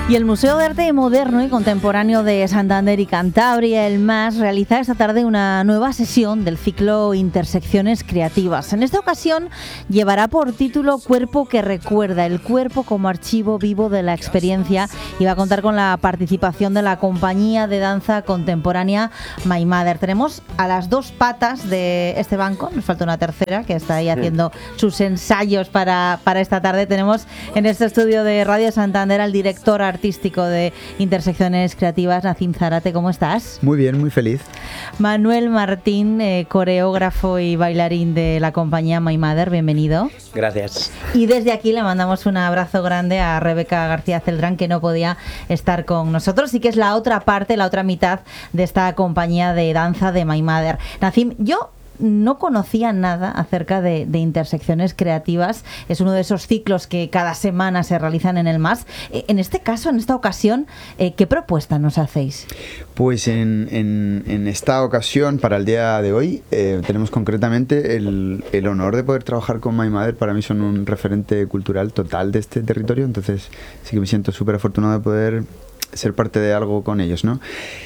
Y el Museo de Arte Moderno y Contemporáneo de Santander y Cantabria, el MAS, realiza esta tarde una nueva sesión del ciclo Intersecciones Creativas. En esta ocasión llevará por título Cuerpo que recuerda, el cuerpo como archivo vivo de la experiencia, y va a contar con la participación de la compañía de danza contemporánea My Mother. Tenemos a las dos patas de este banco, nos falta una tercera que está ahí haciendo sus ensayos para esta tarde. Tenemos en este estudio de Radio Santander al director artístico de Intersecciones Creativas, Nazim Zarate. ¿Cómo estás? Muy bien, muy feliz. Manuel Martín, coreógrafo y bailarín de la compañía My Mother, bienvenido. Gracias. Y desde aquí le mandamos un abrazo grande a Rebeca García Celdrán, que no podía estar con nosotros y que es la otra parte, la otra mitad de esta compañía de danza de My Mother. Nazim, yo no conocía nada acerca de Intersecciones Creativas. Es uno de esos ciclos que cada semana se realizan en el MAS. En este caso, en esta ocasión, ¿qué propuesta nos hacéis? Pues en esta ocasión, para el día de hoy, tenemos concretamente el honor de poder trabajar con My Mother. Para mí son un referente cultural total de este territorio, entonces sí que me siento súper afortunado de poder ser parte de algo con ellos, ¿no?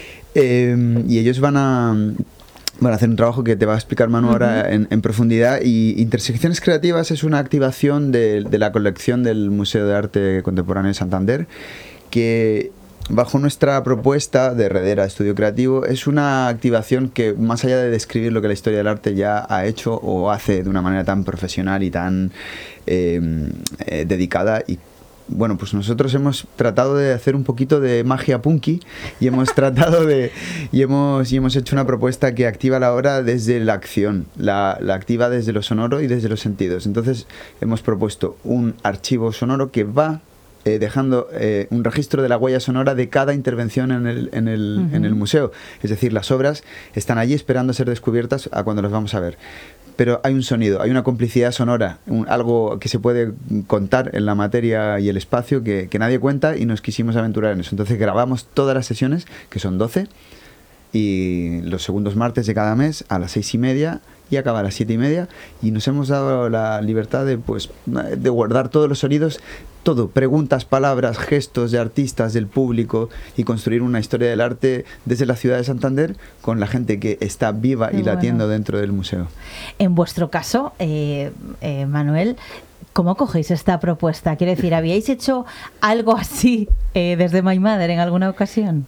Y ellos van a hacer un trabajo que te va a explicar Manu ahora en profundidad. Y Intersecciones Creativas es una activación de la colección del Museo de Arte Contemporáneo de Santander, que bajo nuestra propuesta de Redera Estudio Creativo es una activación que, más allá de describir lo que la historia del arte ya ha hecho o hace de una manera tan profesional y tan dedicada, y bueno, pues nosotros hemos tratado de hacer un poquito de magia punky y hemos tratado de y hemos hecho una propuesta que activa la obra desde la acción, la activa desde lo sonoro y desde los sentidos. Entonces hemos propuesto un archivo sonoro que va dejando un registro de la huella sonora de cada intervención en el museo. Es decir, las obras están allí esperando ser descubiertas a cuando las vamos a ver. Pero hay un sonido, hay una complicidad sonora, algo que se puede contar en la materia y el espacio que nadie cuenta, y nos quisimos aventurar en eso. Entonces grabamos todas las sesiones, que son 12, y los segundos martes de cada mes a las 6:30 y acaba a las 7:30, y nos hemos dado la libertad de guardar todos los sonidos, todo, preguntas, palabras, gestos de artistas, del público, y construir una historia del arte desde la ciudad de Santander con la gente que está viva y latiendo dentro del museo. En vuestro caso, Manuel, ¿cómo cogéis esta propuesta? Quiero decir, ¿habíais hecho algo así desde My Mother en alguna ocasión?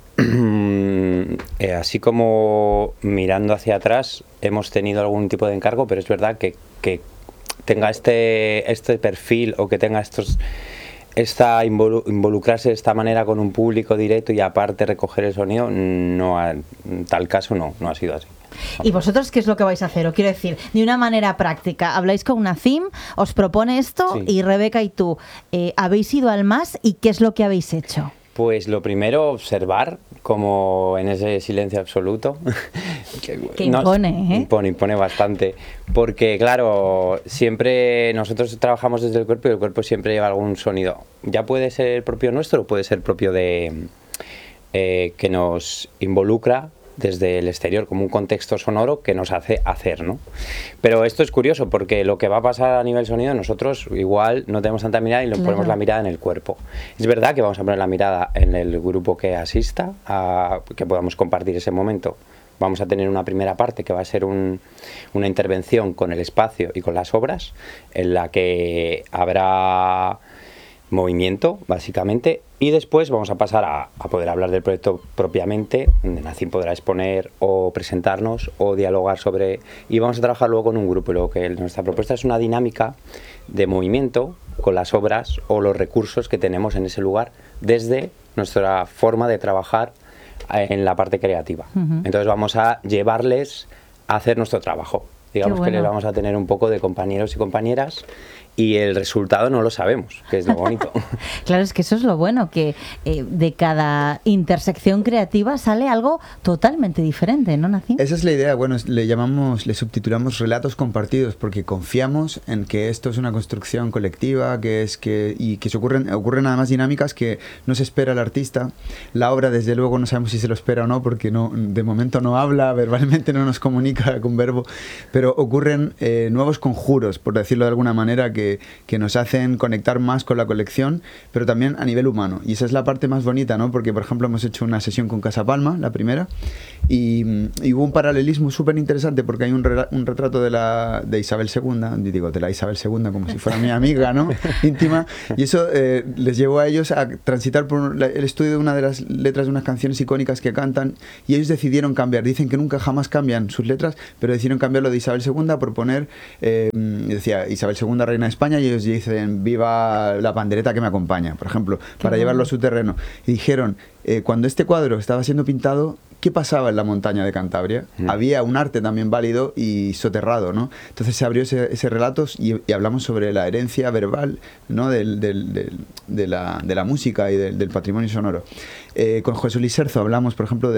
Así como mirando hacia atrás, hemos tenido algún tipo de encargo, pero es verdad que tenga este perfil, o que tenga involucrarse de esta manera con un público directo y aparte recoger el sonido, en tal caso no ha sido así. ¿Y vosotros qué es lo que vais a hacer? O quiero decir, de una manera práctica, habláis con Nazim, os propone esto, sí, y Rebeca y tú habéis ido al MAS, ¿y qué es lo que habéis hecho? Pues lo primero, observar, como en ese silencio absoluto. Que impone, Impone bastante. Porque, claro, siempre nosotros trabajamos desde el cuerpo, y el cuerpo siempre lleva algún sonido. Ya puede ser propio nuestro, o puede ser propio de que nos involucra desde el exterior, como un contexto sonoro que nos hace hacer, ¿no? Pero esto es curioso, porque lo que va a pasar a nivel sonido, nosotros igual no tenemos tanta mirada y nos ponemos la mirada en el cuerpo. Es verdad que vamos a poner la mirada en el grupo que asista, que podamos compartir ese momento. Vamos a tener una primera parte que va a ser una intervención con el espacio y con las obras, en la que habrá movimiento, básicamente, y después vamos a pasar a poder hablar del proyecto propiamente, donde Nazim podrá exponer o presentarnos o dialogar sobre, y vamos a trabajar luego con un grupo. Y luego que nuestra propuesta es una dinámica de movimiento con las obras o los recursos que tenemos en ese lugar desde nuestra forma de trabajar en la parte creativa. Entonces vamos a llevarles a hacer nuestro trabajo. Digamos que les vamos a tener un poco de compañeros y compañeras, y el resultado no lo sabemos, que es lo bonito. Claro, es que eso es lo bueno, que de cada intersección creativa sale algo totalmente diferente, ¿no, Nazim? Esa es la idea. Bueno, le subtitulamos relatos compartidos, porque confiamos en que esto es una construcción colectiva, y que ocurren además dinámicas que no se espera el artista. La obra, desde luego, no sabemos si se lo espera o no, porque de momento no habla, verbalmente no nos comunica con verbo, pero ocurren nuevos conjuros, por decirlo de alguna manera, que que nos hacen conectar más con la colección, pero también a nivel humano. Y esa es la parte más bonita, ¿no? Porque, por ejemplo, hemos hecho una sesión con Casa Palma, la primera, y hubo un paralelismo súper interesante porque hay un retrato de Isabel II, digo, de la Isabel II como si fuera mi amiga, ¿no? Íntima, y eso les llevó a ellos a transitar por el estudio de una de las letras de unas canciones icónicas que cantan, y ellos decidieron cambiar. Dicen que nunca jamás cambian sus letras, pero decidieron cambiarlo de Isabel II por poner, decía Isabel II, reina de España, y ellos dicen viva la pandereta que me acompaña, por ejemplo, para llevarlo a su terreno. Y dijeron, cuando este cuadro estaba siendo pintado, ¿qué pasaba en la montaña de Cantabria? Había un arte también válido y soterrado, ¿no? Entonces se abrió ese relato y hablamos sobre la herencia verbal, ¿no? de la música y del patrimonio sonoro. Con José Luis Serzo hablamos, por ejemplo,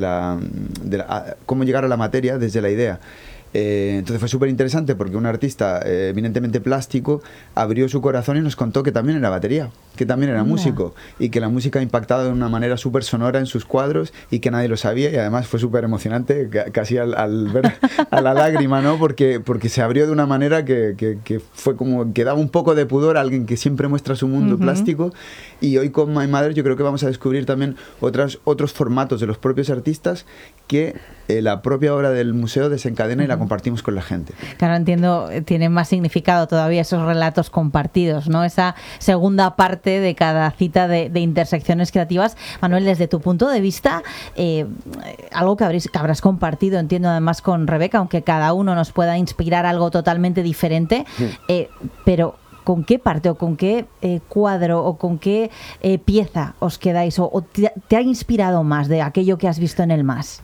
de cómo llegar a la materia desde la idea. Entonces fue súper interesante porque un artista eminentemente plástico abrió su corazón y nos contó que también era batería, que también era músico, y que la música ha impactado de una manera súper sonora en sus cuadros y que nadie lo sabía, y además fue súper emocionante, casi al ver a la lágrima, ¿no? Porque se abrió de una manera que fue como que daba un poco de pudor a alguien que siempre muestra su mundo plástico. Y hoy con My Mother yo creo que vamos a descubrir también otros formatos de los propios artistas que la propia obra del museo desencadena y la compartimos con la gente. Claro, entiendo, tienen más significado todavía esos relatos compartidos, ¿no? Esa segunda parte de cada cita de intersecciones creativas. Manuel, desde tu punto de vista, algo que habrás compartido, entiendo, además con Rebeca, aunque cada uno nos pueda inspirar algo totalmente diferente, pero ¿con qué parte o con qué cuadro o con qué pieza os quedáis o te ha inspirado más de aquello que has visto en el MAS?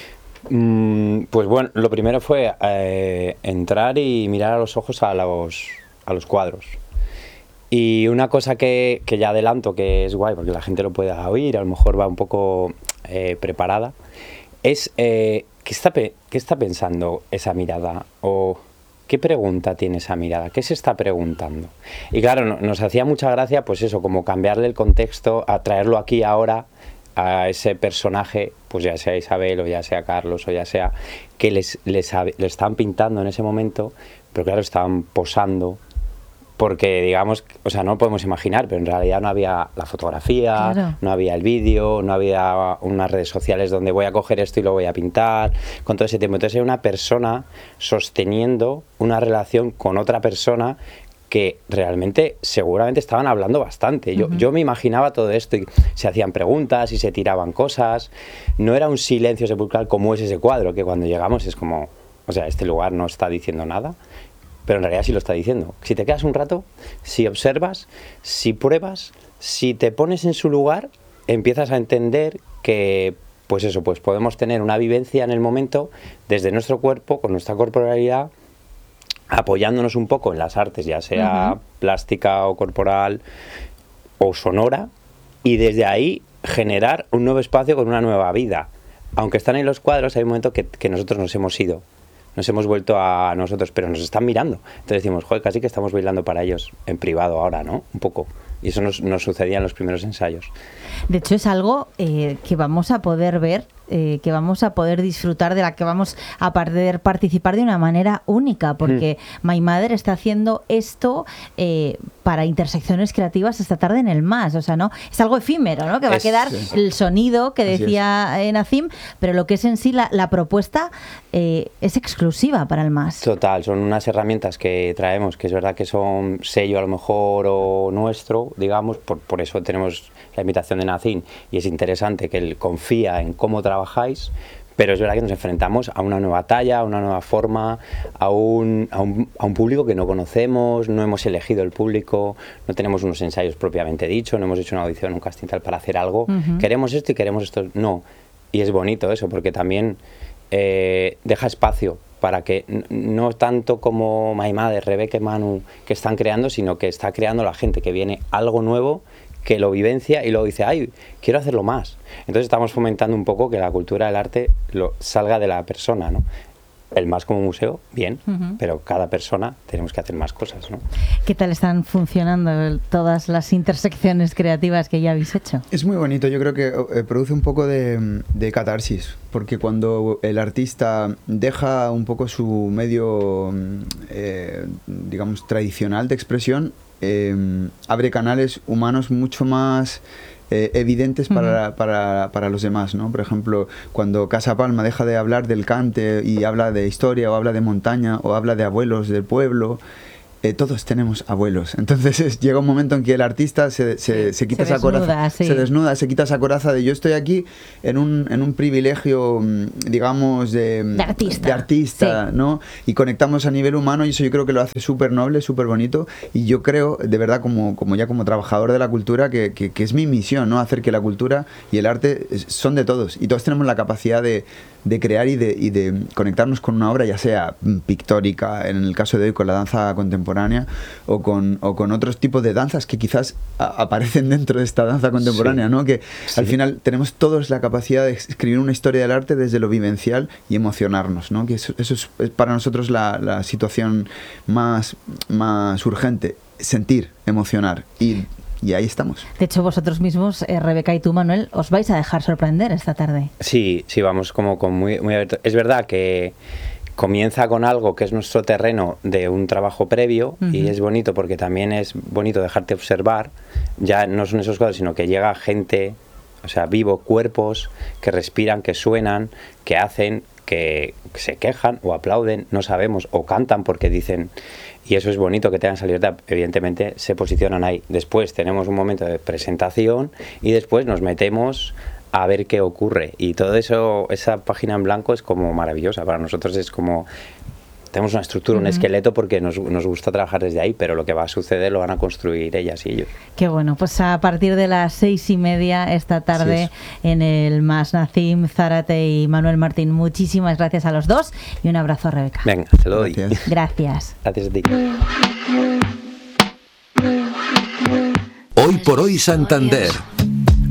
Pues bueno, lo primero fue entrar y mirar a los ojos a los cuadros. Y una cosa que ya adelanto, que es guay porque la gente lo puede oír, a lo mejor va un poco preparada, es ¿qué está pensando esa mirada? O ¿qué pregunta tiene esa mirada? ¿Qué se está preguntando? Y claro, nos hacía mucha gracia, pues eso, como cambiarle el contexto, a traerlo aquí ahora a ese personaje, pues ya sea Isabel o ya sea Carlos o ya sea, que le estaban pintando en ese momento, pero claro, estaban posando, porque digamos, o sea, no lo podemos imaginar, pero en realidad no había la fotografía, claro, no había el vídeo, no había unas redes sociales donde voy a coger esto y lo voy a pintar, con todo ese tiempo. Entonces era una persona sosteniendo una relación con otra persona que realmente seguramente estaban hablando bastante. Yo me imaginaba todo esto y se hacían preguntas y se tiraban cosas. No era un silencio sepulcral como es ese cuadro, que cuando llegamos es como, o sea, este lugar no está diciendo nada, pero en realidad sí lo está diciendo. Si te quedas un rato, si observas, si pruebas, si te pones en su lugar, empiezas a entender que, pues eso, pues podemos tener una vivencia en el momento desde nuestro cuerpo, con nuestra corporalidad, apoyándonos un poco en las artes, ya sea plástica o corporal o sonora, y desde ahí generar un nuevo espacio con una nueva vida. Aunque están en los cuadros, hay un momento que nosotros nos hemos ido, nos hemos vuelto a nosotros, pero nos están mirando. Entonces decimos, joder, casi que estamos bailando para ellos en privado ahora, ¿no? Un poco. Y eso nos sucedía en los primeros ensayos. De hecho, es algo que vamos a poder ver, que vamos a poder disfrutar, de la que vamos a poder participar de una manera única, porque My Mother está haciendo esto para intersecciones creativas esta tarde en el MAS. O sea, ¿no? Es algo efímero, ¿no? Que va a quedar el sonido que decía Nazim, pero lo que es en sí la propuesta es exclusiva para el MAS. Total, son unas herramientas que traemos, que es verdad que son sello a lo mejor o nuestro, digamos, por eso tenemos la invitación de Nazim, y es interesante que él confía en cómo trabajáis, pero es verdad que nos enfrentamos a una nueva talla, a una nueva forma, a un público que no conocemos, no hemos elegido el público, no tenemos unos ensayos propiamente dicho, no hemos hecho una audición, un casting tal para hacer algo, queremos esto y queremos esto, no. Y es bonito eso, porque también deja espacio para que no tanto como My Mother, Rebeca y Manu que están creando, sino que está creando la gente, que viene algo nuevo, que lo vivencia y luego dice, ay, quiero hacerlo más. Entonces estamos fomentando un poco que la cultura del arte salga de la persona, ¿no? el MAS como museo, bien, pero cada persona tenemos que hacer más cosas, ¿no? ¿Qué tal están funcionando todas las intersecciones creativas que ya habéis hecho? Es muy bonito, yo creo que produce un poco de catarsis, porque cuando el artista deja un poco su medio, digamos, tradicional de expresión, abre canales humanos mucho más evidentes para los demás, ¿no? Por ejemplo, cuando Casa Palma deja de hablar del cante y habla de historia, o habla de montaña, o habla de abuelos del pueblo, todos tenemos abuelos. Entonces llega un momento en que el artista se quita esa coraza, se desnuda, se quita esa coraza de yo estoy aquí en un privilegio, digamos, de artista, sí, ¿no? Y conectamos a nivel humano, y eso yo creo que lo hace súper noble, súper bonito, y yo creo, de verdad, como trabajador de la cultura, que es mi misión, ¿no? Hacer que la cultura y el arte son de todos, y todos tenemos la capacidad de crear y de conectarnos con una obra, ya sea pictórica, en el caso de hoy con la danza contemporánea, o con otros tipos de danzas que quizás aparecen dentro de esta danza contemporánea, sí, ¿no? Que sí, al final tenemos todos la capacidad de escribir una historia del arte desde lo vivencial y emocionarnos, ¿no? Que eso es para nosotros la situación más urgente, sentir, emocionar, y ahí estamos. De hecho, vosotros mismos, Rebeca y tú, Manuel, os vais a dejar sorprender esta tarde. Sí, vamos como con muy abierto. Es verdad que comienza con algo que es nuestro terreno de un trabajo previo, y es bonito porque también es bonito dejarte observar. Ya no son esos cosas, sino que llega gente, o sea, vivo, cuerpos que respiran, que suenan, que hacen, que se quejan o aplauden, no sabemos, o cantan porque dicen, y eso es bonito que tengan esa libertad. Evidentemente se posicionan ahí. Después tenemos un momento de presentación y después nos metemos a ver qué ocurre, y todo eso, esa página en blanco es como maravillosa. Para nosotros es como, tenemos una estructura, un esqueleto, porque nos gusta trabajar desde ahí, pero lo que va a suceder lo van a construir ellas y ellos. Qué bueno, pues a partir de las 6:30 esta tarde en el MAS Nazim Zárate y Manuel Martín. Muchísimas gracias a los dos y un abrazo a Rebeca. Venga, te lo doy. Gracias. Gracias a ti. Hoy por hoy Santander.